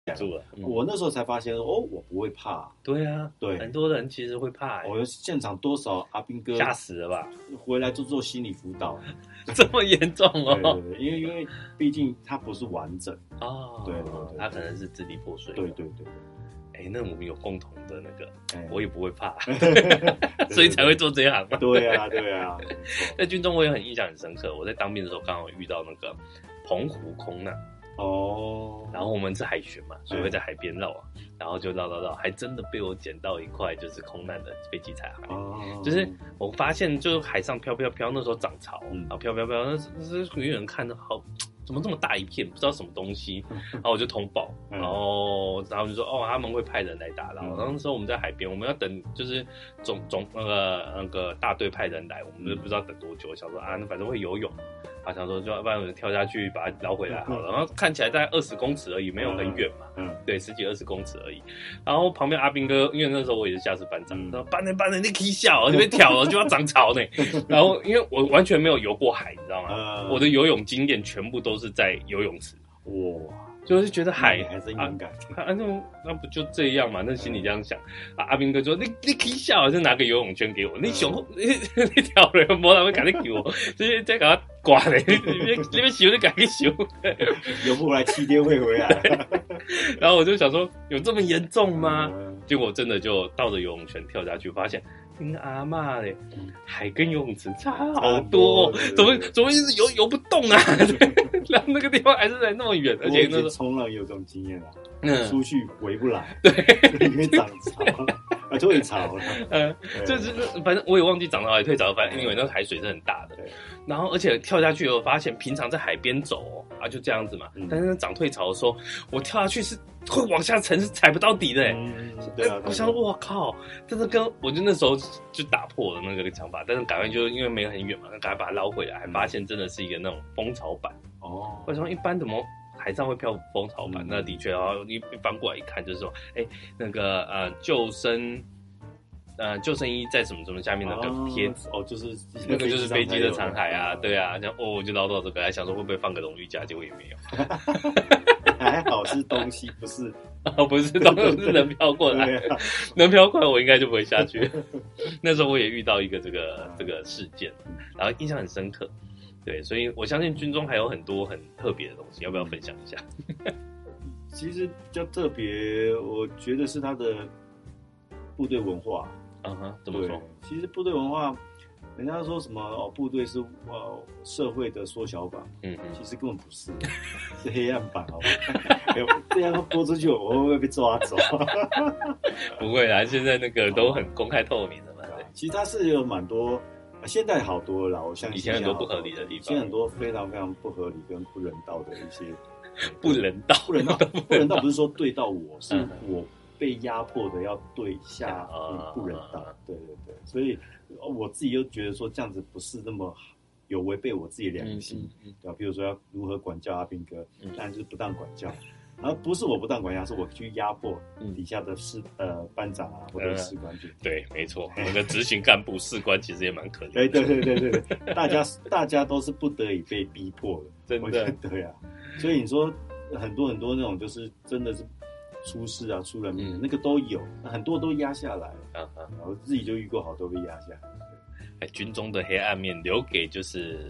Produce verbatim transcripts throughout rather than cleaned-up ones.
住了、嗯。 我那时候才发现哦，我不会怕。 对啊， 对， 很多人其实会怕、欸。 我现场多少阿兵哥吓死了吧？ 回来就做心理辅导， 这么严重哦？ 对对对，因为因为毕竟它不是完整哦， 对对对， 它可能是支离破碎。 对对对。 哎、欸，那我们有共同的那个， 欸、 我也不会怕，所以才会做这一行嘛。 对啊，对啊。 在军中我也很印象很深刻，我在当兵的时候刚好遇到那个澎湖空难。 哦。 然后我们是海巡嘛，所以会在海边绕啊，欸、然后就绕绕绕，还真的被我捡到一块就是空难的飞机残骸。哦。就是我发现，就是海上飘飘飘，那时候涨潮，嗯、然后飘飘飘，那是远远看的好。怎么这么大一片，不知道什么东西，然后我就通报，然后然后就说哦，他们会派人来打捞。然后那时候我们在海边，我们要等，就是总总那个那个大队派人来，我们就不知道等多久。想说啊，那反正会游泳，啊想说就要不然我就跳下去把它捞回来好了。然后看起来大概二十公尺而已，没有很远嘛，嗯，对，十几二十公尺而已。然后旁边阿兵哥，因为那时候我也是下士班长，说班人班人你可以笑，这边跳了就要涨潮呢。然后因为我完全没有游过海，你知道吗？我的游泳经验全部都是在游泳池。 哇， 就是觉得海还真勇敢啊，啊那那不就这样嘛？那心里这样想啊。阿兵哥说：“你你可以笑，就拿个游泳圈给我。你想你你跳了，没人会赶紧给我，直接再给他刮嘞。你别你别修，你赶紧修。 游不回来，七天会回来。 然后我就想说，有这么严重吗？结果真的就倒着游泳圈跳下去，发现。跟阿嬷嘞，海跟游泳池差好多、哦，怎么怎么一直游游不动啊？然后那个地方还是在那么远，而且那个冲浪也有这种经验啊， 嗯， 出去回不来， 对， 因为涨潮，啊，退潮了， 嗯，就是反正我也忘记涨潮还是退潮，反正因为那个海水是很大的，然后而且跳下去以后发现，平常在海边走啊就这样子嘛，嗯、但是涨退潮的时候，我跳下去是会往下沉，是踩不到底的、欸， 嗯，对啊， 我想我靠，真的跟我就那时候就打破了那个想法，但是赶快就因为没有很远嘛，赶快把它捞回来，还发现真的是一个那种蜂巢板哦。我想一般怎么海上会漂蜂巢板？嗯、那的确啊，一翻过来一看就是说，哎、欸，那个呃救生。呃，救生衣在什么什么下面那个贴纸、 哦，哦，就是那个就是飞机的残骸啊，对啊，然后哦我就捞到这个，还想说会不会放个荣誉架，结果也没有， 还好是东西，不是哦，不是东西是人飘过来，啊、人飘过来我应该就不会下去。那时候我也遇到一个这个这个事件，然后印象很深刻，对，所以我相信军中还有很多很特别的东西，要不要分享一下？ 其实比较特别，我觉得是他的部队文化。 嗯哼，怎么说？ 其实部队文化，人家说什么哦，部队是呃社会的缩小版，嗯嗯，其实根本不是，是黑暗版，好不好？这样播出去，我会不会被抓走？ 不会啦，现在那个都很公开透明的嘛。对， 其实它是有蛮多，现在好多了，我相信以前很多不合理的地方， 现在很多非常非常不合理跟不人道的一些， 不人道， 不人道，不人道不是说对到我，是我。被压迫的要对下不人道，对对对，所以我自己又觉得说这样子不是那么有违背我自己的良心，嗯嗯、对吧？比如说要如何管教阿兵哥，当然就是不当管教，而不是我不当管教，是我去压迫底下的士呃班长啊或者士官军、 呃。对，没错，我们的执行干部士官其实也蛮可怜的。 对对对对对对，大家大家都是不得已被逼迫的， 真的对啊，所以你说很多很多那种就是真的是。出事啊，出人命、嗯，那个都有，很多都压下来，啊啊，然后自己就遇过好多被压下来。 哎，军中的黑暗面留给就是，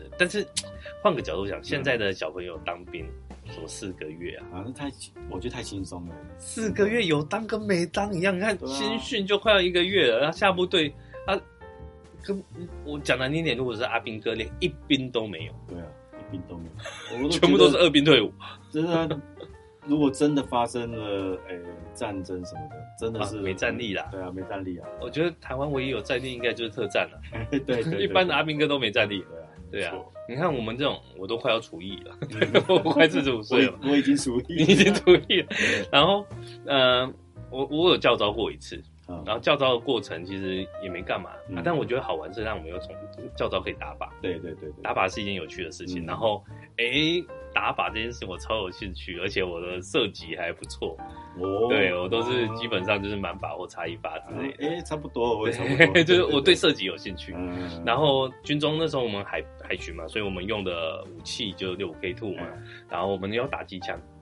但是换个角度讲，现在的小朋友当兵，什么四个月啊， 啊，那太，我觉得太轻松了。 四个月有当跟没当一样，你看新训就快要一个月了，然后下部队，啊，跟我讲难听点，如果是阿兵哥，连一兵都没有。 对啊，一兵都没有， 全部都是二兵退伍。 真的。如果真的发生了，诶、欸，战争什么的，真的是、 啊、没战力啦。 对啊，没战力啊。 我觉得台湾唯一有战力应该就是特战了。 对对, 對， 一般的阿兵哥都没战力。 对啊， 对啊。你看我们这种，我都快要除役了，我快四十五岁了我，我已经除役， 你已经除役了。然后，呃，我我有教招过一次。然后教招的过程其实也没干嘛、嗯啊，但我觉得好玩是让我们有从教招可以打靶， 对对 对, 對， 打靶是一件有趣的事情。嗯、然后，哎，打靶这件事情我超有兴趣，而且我的射击还不错。哦，对我都是基本上就是满靶或差一靶之类的。 哎、哦，差不多，我也差不多， 就是我对射击有兴趣。 嗯、 然后军中那时候我们海海巡嘛，所以我们用的武器就六五 K 二嘛、嗯，然后我们要打机枪。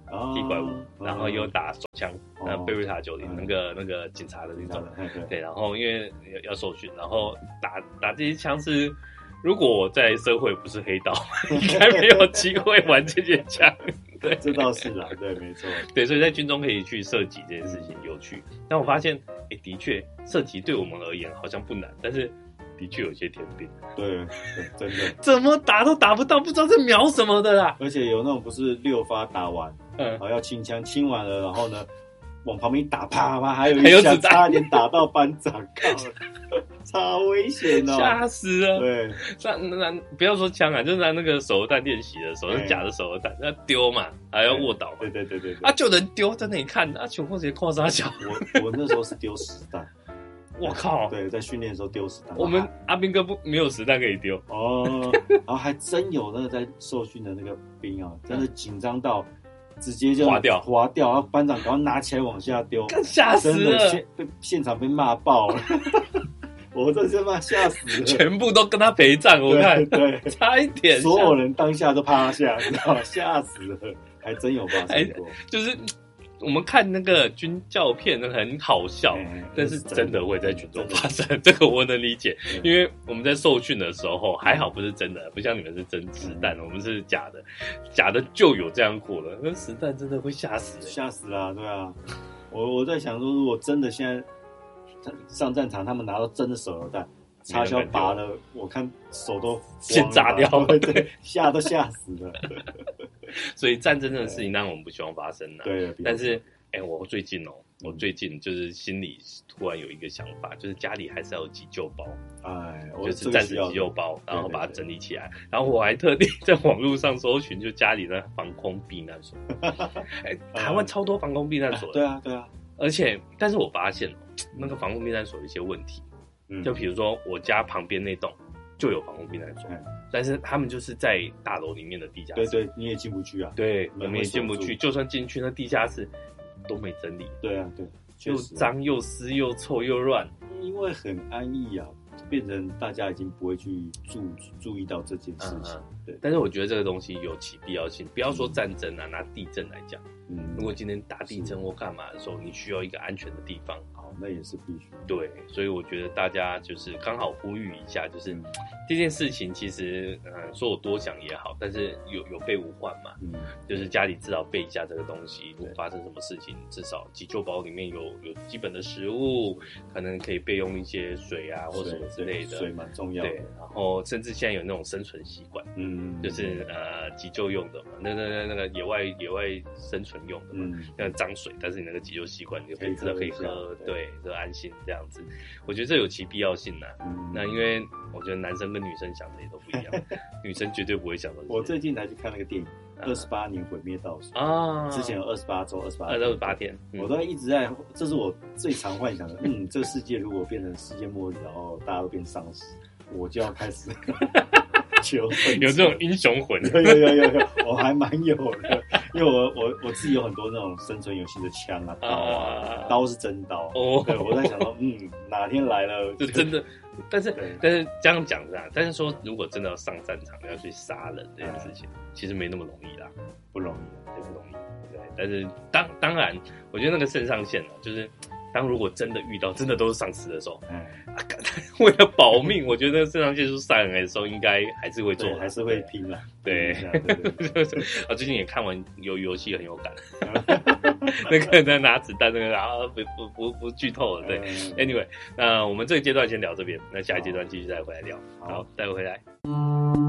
踢拐五，然后又打手枪，呃，贝瑞塔九零那个那个警察的那种，对，然后因为要受训，然后打打这些枪是，如果我在社会不是黑道，应该没有机会玩这些枪。对， 这倒是啦，对，没错， 对，所以在军中可以去射击这件事情有趣，但我发现，哎，的确射击对我们而言好像不难，但是的确有些天兵， 对，真的， 怎么打都打不到，不知道在瞄什么的啦。 而且有那种不是六发打完，嗯，然后要清枪，清完了，然后呢，往旁边打，啪啪，还有一下差点打到班长，靠，超危险哦， 吓死了。 对， 那那不要说枪啊，就是拿那个手榴弹练习的时候，是假的手榴弹，要丢嘛，还要卧倒嘛， 对对对对， 啊，就能丢在那里看，啊，穷或者跨沙小， 我我那时候是丢实弹。 我靠！ 对，在训练的时候丢实弹。 我们阿兵哥不没有实弹可以丢哦，然后还真有那个在受训的那个兵啊，真的紧张到直接就滑掉， 滑掉，然后班长赶快拿起来往下丢， 吓死了！ 真的现被现场被骂爆了，我真是骂吓死了， 全部都跟他陪战，我看对， 差一点， 所有人当下都趴下，你知道吗？吓死了，还真有发生过， 就是。我们看那个军教片很好笑，嗯、但是真的会在军中发生，这个我能理解，嗯、因为我们在受训的时候还好不是真的，不像你们是真实弹，嗯、我们是假的，假的就有这样过了，那实弹真的会吓死， 吓死啦，对啊，我我在想说，如果真的现在上战场，他们拿到真的手榴弹。插销拔了，我看手都先炸掉了， 对，吓都吓死了。 所以战争这种事情，当然我们不希望发生啦。 对， 但是，哎、欸，我最近哦、喔，我最近就是心里突然有一个想法，就是家里还是要有急救包，哎，就是战时急救包，然后把它整理起来。然后我还特地在网络上搜寻，就家里的防空避难所。哎、欸，台湾超多防空避难所的， 对啊，对啊。 而且，但是我发现那个防空避难所有一些问题。就比如说我家旁边那栋就有防空避难所，嗯、但是他们就是在大楼里面的地下室， 对对，你也进不去啊， 对，我们也进不去，就算进去，那地下室都没整理， 对啊，对， 又脏又湿又臭又乱， 因为很安逸啊，变成大家已经不会去注注意到这件事情，嗯、对。 但是我觉得这个东西有其必要性，不要说战争啊，嗯、拿地震来讲，嗯，如果今天打地震或干嘛的时候，你需要一个安全的地方。 那也是必须对，所以我觉得大家就是刚好呼吁一下，就是、嗯、这件事情其实，嗯，说我多想也好，但是有有备无患嘛，嗯，就是家里至少备一下这个东西，如果发生什么事情，至少急救包里面有有基本的食物，可能可以备用一些水啊或什么之类的， 水蛮重要的。 对，然后甚至现在有那种生存习惯，嗯，就是呃急救用的嘛，那那那那个野外野外生存用的嘛，嗯、那个脏水，但是你那个急救习惯，你就可以知道可以喝，对。就安心这样子，我觉得这有其必要性呐、啊。嗯、那因为我觉得男生跟女生想的也都不一样，女生绝对不会想到。 我最近才去看那个电影《二十八年毁灭倒数》啊，之前有二十八周、二十八、 二十八天， 嗯、我都一直在，这是我最常幻想的。嗯，这个世界如果变成世界末日，然后大家都变丧尸，我就要开始求生。 有这种英雄魂， 有有有有有，我还蛮有的。因为我我我自己有很多那种生存游戏的枪啊刀啊，刀是真刀哦。对，我在想说，嗯，哪天来了就真的，但是但是这样讲啊，但是说如果真的要上战场要去杀人这件事情，其实没那么容易啦， 不容易， 对，不容易。对，但是当当然，我觉得那个肾上腺呢，就是当如果真的遇到真的都是丧尸的时候，嗯、啊，为了保命，我觉得肾上腺素上来的时候，应该还是会做， 还是会拼啦。 对，啊，最近也看完有游戏很有感，那个在拿子弹那个啊，不不不不剧透了。对 ，anyway， 那我们这个阶段先聊这边，那下一阶段继续再回来聊。好，再回来。